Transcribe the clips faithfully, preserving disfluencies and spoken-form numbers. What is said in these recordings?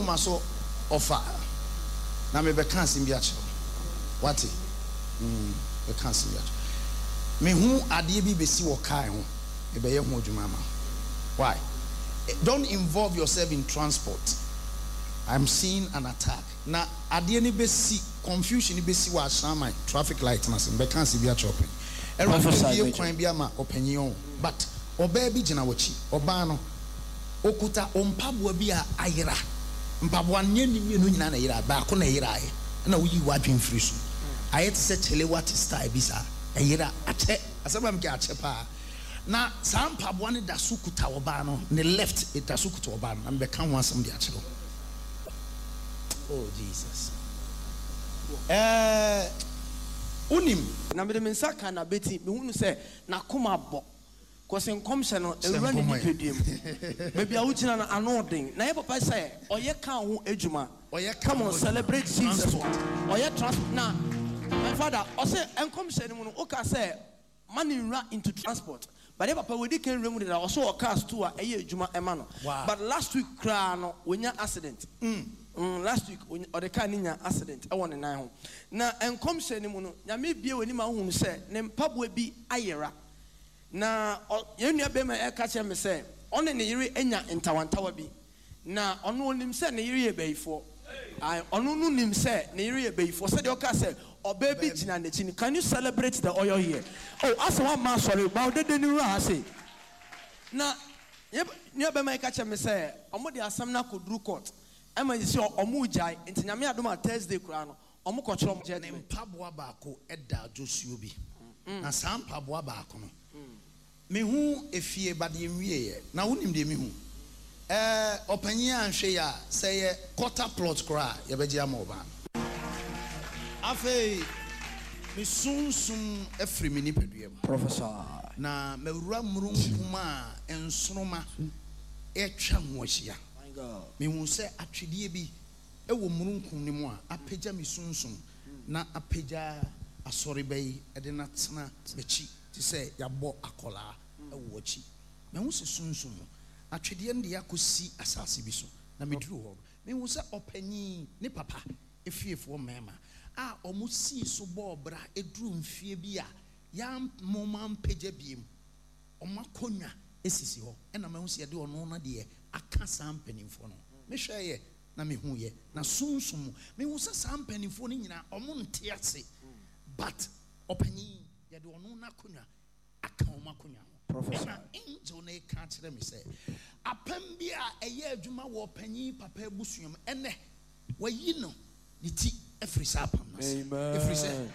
muma so offer. Na me be kan sim bi ache. What? Mm, be kan sim bi ache. Me hu ade bi besi wo kai ho. E be ye ho adwuma ma. Why? Don't involve yourself in transport. I'm seeing an attack. Na ade ni besi confusion ni besi wa shama traffic light na sim be kan sim bi ache open. Everybody be kwan bi ama opinion. But oba bi gina wachi. Oba no okuta ompabua bi a ayira. Mpabua nye ni mienu nyina na yira ba ko na yira aye. Na wuyi wadwen free so. Aye te se chele what style bi sa. Ayira ache asaba mke ache pa. Na sa mpabua ne da so kuta oba no ne left it da so kuta oba no be kan ho asam di ache do. Oh Jesus. Eh unim na me de mensa ka na beti me hunu se na koma bo cause nkomse no ewura ni pediem maybe a wuchina na anodin na ye papa say oye ka ho adwuma oye come on celebrate Jesus oye trust na my father o say nkomse ni mu no o ka say money run into transport but ye papa we di kan remu da o so o cars to a eye adwuma ema no but last week kra no wonya accident mm Mm, last week or the car ninya accident I want nine home na enkom hye ni mu no nyame bie wani ma hu se ne mpabwe bi ayera na yenua be ma e ka che me se one ne yire enya ntawantawa bi na ono onim se ne yire ye beifo ai ono no nim se ne yire ye beifo se de o ka se oba bi gina na chi. Can you celebrate the oil here? Oh, as one man sorry about the new ra say na yenua be ma e ka che me se omo de asam na kodru court. I'm going to say, Omujai, and Tinyamia Duma Thursday Crown, Omukochom Jen, Pabwa Bako, Edda Josubi, and Sam Pabwa Bako. Me who if ye but the me now wouldn't be me who. Eh, Openia and Shea say a quarter plot cry, Yabeja Moba. Afe, me soon soon a free mini Professor. Na me ram room kuma and Sonoma, a cham was ya. Me who say atwedie bi ewo murunkum ni mu a apagya me sunsun na apagya asori bai ede na tena bechi ti say yabo akola ewo chi me hu se sunsun atwedie nde yakosi asase bi so na me duru ho me hu se opanyi ni papa efiefo mema a omusi so bo bra eduru mfie bi a yam momam pagya biem omakonya esisi ho ena me hu se de ono na de aka sampanimfo no me hweye na me hu ye na sunsum me hu sa sampanimfo no nyina omo nte ase but opanyi ye de ono na konwa aka o makonwa professor na angel na ka kire me say apam bia eye adwuma wo panyi papa ebusuam ene wayi no ni ti efri sa apam na amen efri say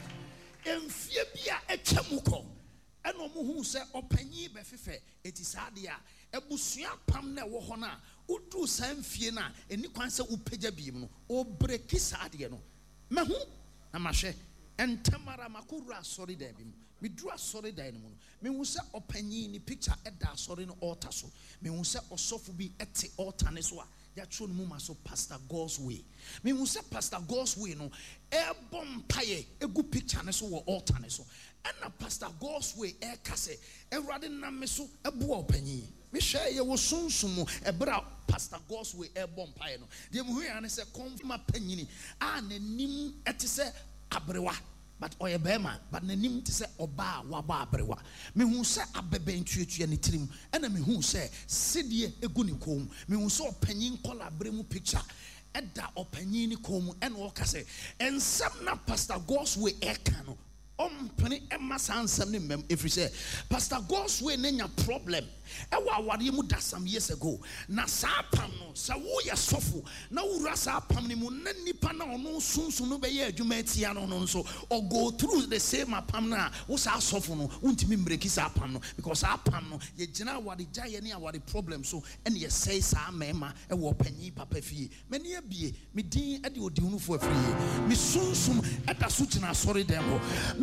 emfie bia etwamu ko eno mo hu se opanyi be fefe eti saade a ebusua pam na wo ho na udu sanfie na eni kwan se upagya biem no o breki saade no mahu na mahwe entamara makura sorry da biem me dura sorry da no me hu se opanyi ni picture eda sorry no altar so me hu se osofu bi ete altar ne so a ya tro no ma so Pastor God's Way me hu se Pastor God's Way no e bom paye egu picture ne so wo altar ne so ena Pastor God's Way e kase ewrade na me so ebu opanyi me hwe ye wo sunsumu ebra Pastor God's Way e bom paye no de mu hwe ane se konfirma panyini a nanim ete se abrewa but oye bema but nanim te se oba wa ba abrewa me hu se abebe ntuetua ne tirim ena me hu se sedie egu ne kom me hu se opanyin kola abre mu picture eda opanyin ne kom ena o kase ensem na Pastor God's Way e ka no om pene emma sansam ne mem every say Pastor God's Way nenya problem e wa awade mu da some years ago na sa pam no sa wo ya sofo na wura sa pam ne mu na nipa na ono sunsun no be ye adwuma tia no no so or go through the same pam na wo sa sofo no untimi mbreki sa pam no because sa pam no ye gina awade gyaye ne awade problem so ene ye say sa mema e wo panyi papa fie me ne abie me din e de odi hunufo afrie me sunsun e da so gina sorry dem ho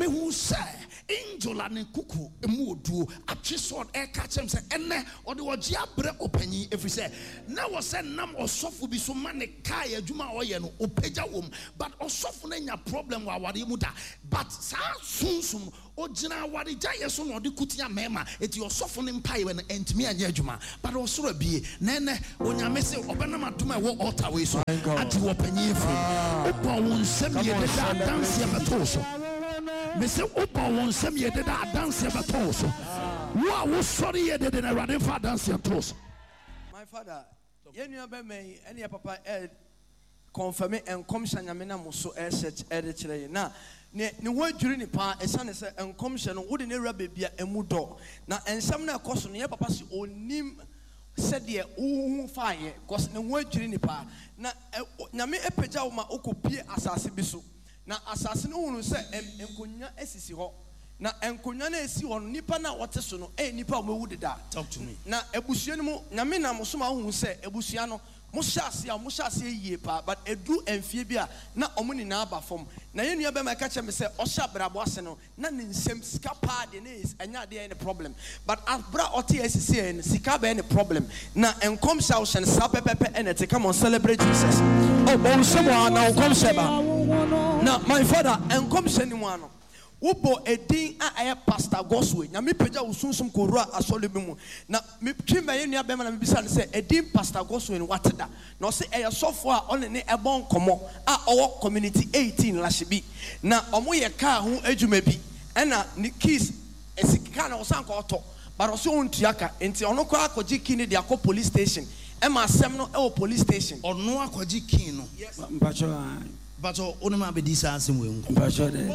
me who say angel and kuku emu oduo atwe sword e ka chem say ene ode oje abre opanyi efi say na wo say nam osofo bi so ma ne kai adwuma oye no opagya wom but osofo na nya problem wa ware mu da but sa sunsum ogina ware gya so no de kutia mema eti osofo ne mpai we no entimi anya adwuma but osoro bie na ene onyame se obenam adoma e wo altar we so ati wo panyi efi opa won nsem ye de da dance e beto so me se opa won nsem ye de da dance e beto so wo wo sorry ye de na rade fa dance e beto so. My father yenu be me ene ya papa e confirm en commission nyame na mo so e search e de kire na ne ne wo adwiri ni pa e sane se en commission no wo de ne ra bebia emu do na ensam na ekoso no ye papa si onim said ye uhu fire cause ne wo adwiri ni pa na nyame epagya wo ma okopie asase bi so na asase no hunu se enkonya esisi ho na enkonya na esi ho nipa na wote so no eh nipa wo mewu deda. Talk to me. Na ebusua no mu nyame na mo so ma hunu se ebusua no mo hyase a mo hyase yie pa but edu emfie bi a na omo ni na aba fom na ye nua be ma ka kyem se ohya brabo ase no na ne nsem sika pa de ne anya de any problem but abra oti esisi en sika be any problem na enkom shausen sa pepepe enete come on celebrate Jesus. Oh bon semwa na enkom sheba na my father enkom sheni mu ano Ubo edin a aye pastor Goswe na me pagya usunsum korua asole bi mu na me twimba ye nua be ma na me bisa ne se edin pastor Goswe ni wateda na o se eye sofo a one ne ebon komo a owo community eighteen lahyebi na omo ye ka ho adwuma bi ena ni keys esika na o san ko to but o se ontuaka enti ono ko akoji key de akọ police station e ma asem no e wo police station ono akoji key no mpacho but ono ma be dis asem we nko mpacho de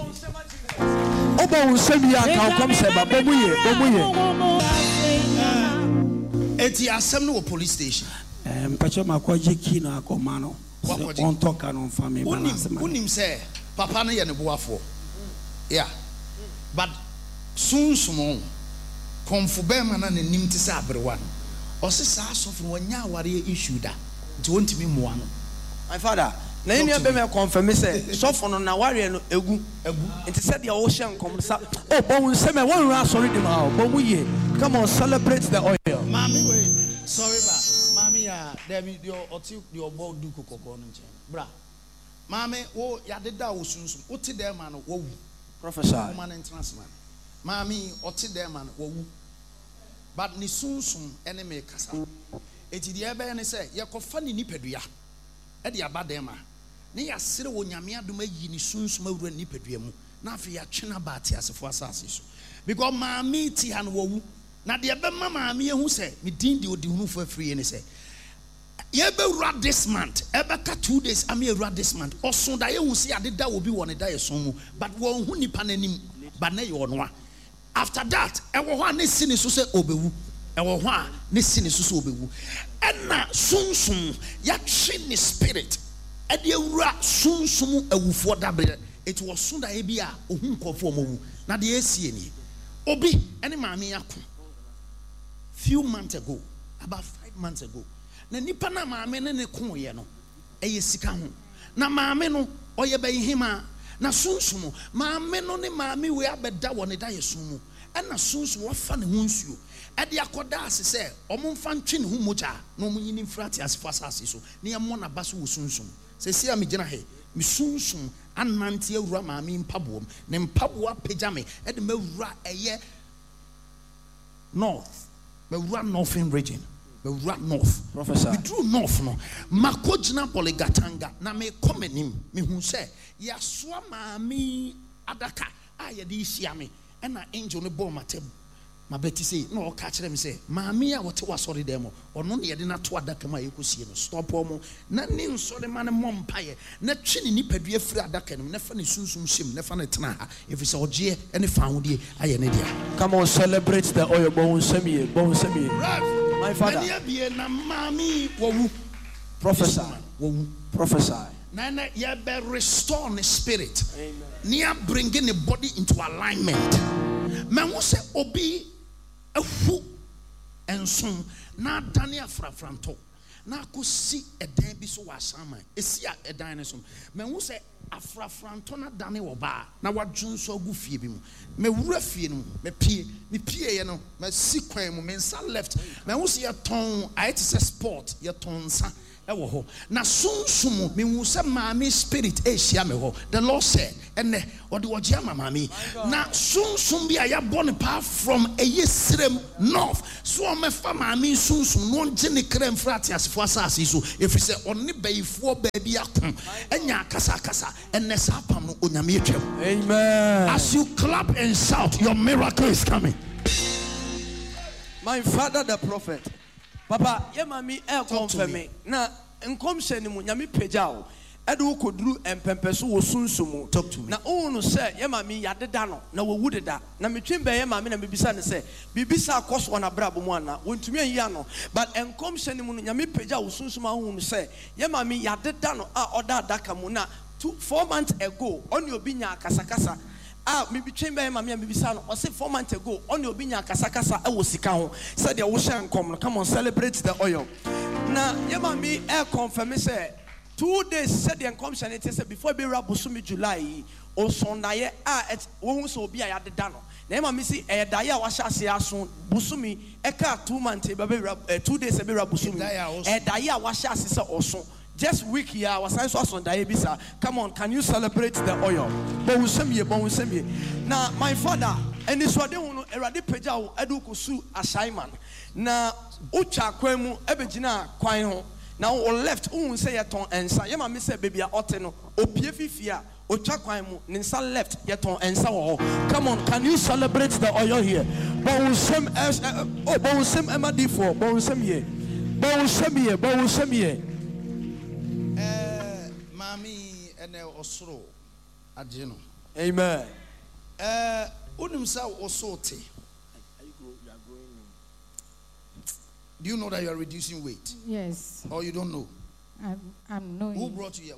obo unsemi aka kom se ba bomuye bomuye eti asem no police station eh mpacho makoji key no akoma no on talk no family balance man unim say papa no ye ne boafo yeah but soon sumo konfu be ma na nim ti se abrewa no o se sa asofo wanya aware issue da nti wontimi moa no. My father na eni be me confirm say sofo no na ware no egu egu nti said ya wo hye nkom sa oh bon say me won ra sorry dem ha bon mu ye come on celebrate the oil mami we sorry ba mami ya there be your oti your boy do kokoko no nche bra mami wo ya deda wo sunsum oti dem ma no wo wu professor man international mami oti dem ma no wo wu but ni sunsum ene me kasa eti de ebe ne say ye kofa ni nipadua e de aba dem ma ne ya sere wo nyame adom ayi ni sunsum awura nipadua mu na afi ya twena ba ate asefo asase so because mami ti han wo wu na de ebe ma mami ehu say me din de odi hunu for free ne say ye be wura this month ebe ka two days am ye wura this month oso da ye hu say ade da obi won da ye so mu but wo hu nipa nanim but na ye ono a after that e wo ho a ne sini so say obewu e wo ho a ne sini so so obewu ena sunsum ya twe ni spirit e de wura sunsum awufo dabre it was so da e bia ohun kofo omowu na de esie ni obi ene maami yakọ few months ago about five months ago na nipa na maami ne ne ko ye no eye sika ho na maami no oye be hima na sunsum maami no ne maami we abeda woni da ye sumu ena sunsum wo fa ne ho nsuo e de akoda ase se omo mfa ntwe ne ho moja na omo yini mfrati asefo asase so ne yemo na baso wo sunsum se sia me gina he me sunsum anante awura maami mpaboom ne mpabo apagya me e de mawura eye north mawura northern region mawura north professor we drew north no makogina Poligatanga na me komenim me hu se ya soa maami adaka a ye de hia me e na angel ne ball matem ma beti say no o ka kire me say maami a wote wasori dem ono ne ye de na to adaka ma yekosie no stop omo na ne nsore ma ne mompaye na twe ne nipadua firi adaka no na fa ne sunsum hyem na fa ne tena ha if so ogie ene fa hodie aye ne dia. Come on celebrate the oil bon semi bon semi my father na bie na maami wo wu professor wo wu professor na na ye be restore the spirit amen near bringing the body into alignment man wo say obi afu enson na dane afrafranto na ko si edan bi so wa asama esi a edan ne so me hu se afrafranto na dane wo ba na wadwon so agu fie bi mu me wura fie no me pie me pie ye no me si kwan mu me nsa left me hu se ye ton I T S sport ye ton nsa ewo ho na sunsumu me hu se maami spirit e hia me ho the Lord said ene ode oje ama maami na sunsum bi a ya born pa from eye srem north so me fa maami sunsum no nje ne krem frati asefo asase so efi se oni bayifo ba bia akom enya kasa kasa ene sa pam no onyame etwam. Amen. As you clap and shout, your miracle is coming. My father the prophet Papa ye mami e confirm me na nkomhye ni mu nyame pagyawo ede wo koduru empempeso wo sunsumu. Talk to me. Na onu se ye mami yadeda no na wo wudeda na metwem be ye mami na mebisa ne se bibisa akoso na brabo mu ana wontumi ayi no but enkomhye ni mu nyame pagyawo sunsumu ahunu se ye mami yadeda no a oda adaka mu na two four months ago oni obi nya kasakasa ah me between by mama me bisa no o say four months ago on obi nya kasakasa e wo sika ho said the wo hye nkom no come on celebrate the oil na ye mama e confirm say two days said the nkom hye it say before be raboso me July o sondaye ah wo hu so obi a yadeda no na ye mama si e daye a wa hye ase aso busumi e ka two months e be two days e be raboso me e daye a wa hye ase se oso just week here was I saw on bisa. Come on, can you celebrate the oil? But we send me, but we send me. Now, my father, and this one, Eradi Peja, Edu Kusu, Ashaiman. Now, Ucha Kwemu, Ebejina, Kwaino. Now, on left, who say a ton and sa, Yama Miss Baby Oteno, O P F Fia, Ucha Kwemu, Ninsa left, Yaton and so. Come on, can you celebrate the oil here? But we send as oh, but we send Emma D four, but we send me, but we send me, but we send me. Mami ene osoro ageno. Amen. Eh unim sa osote. Do you know that you are reducing weight? Yes. Or you don't know? I'm, I'm knowing. Who brought you here?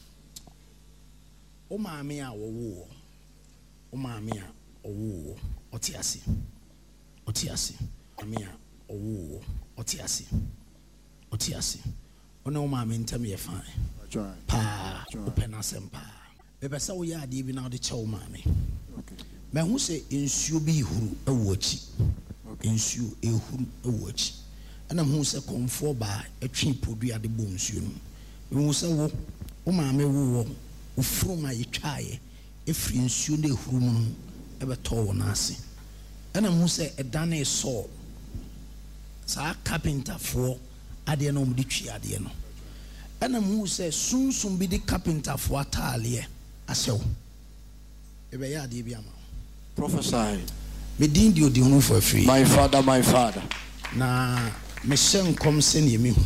O mami a wo. O mami a wo. Otiasi. Otiasi. Mami a wo. Otiasi. Otiasi. Ono mami ntem ye fine. Pa open asem pa. Bebe sa wo ya ade bi na de che wo mami. Okay. Me hu se ensuo bi huru ewo achi. Okay. Ensuo ehuru ewo achi. Ana hu se komfo ba atwi podua de bo nsuo no. Me hu se wo wo mami wo wo ofuru ma yetwae efri nsuo de ehuru mu no ebeto wo na ase. Ana hu se edane so sa carpenter fo ade no mudi twi ade no ana mu se sunsum bi de carpenter fo atale asew ebe ya ade bi ama prophesy me din di odi hunu for free my father my father na me hyenkom se ne mi hu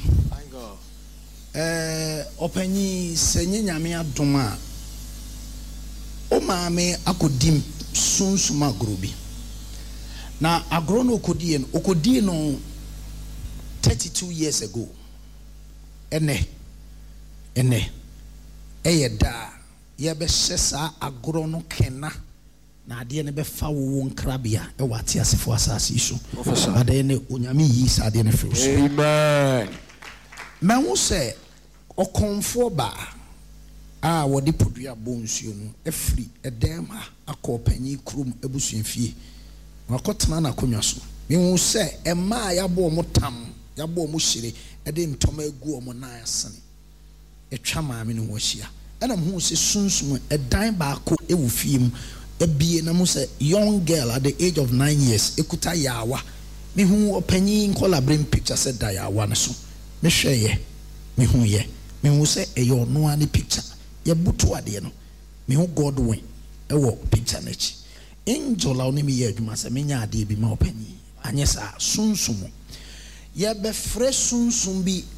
eh opanyi senye nyame adom a o maame akodim sunsum agro bi na agro no okodie no okodie no thirty-two years ago ene ene eyeda ye be hyesa agro no kena na ade ne be fa wo nkrabia e wate asefo asase isu ade ne onyame yi sa ade ne fero amen ma wo se okonfo ba a wodi podua bonsuo no efri edem ha akopanyi krum ebusuafie wakotena na konwa so me wo se ema ya bo mo tam yabo mo hire ede ntoma egu omo na asene etwa maame no hia ana mo se sunsum edan baako ewu fiem ebie na mo se young girl at the age of nine years ekuta yawa me hu opanyi nkola bring picture said da yawa ne so me hweye me hu ye me hu se eyo no ani picture ye butu ade no me hu Godwin ewo picture na chi angel oni me ye adwuma se me nya ade bi ma opanyi anyesa sunsum ye be fresh sunsum bi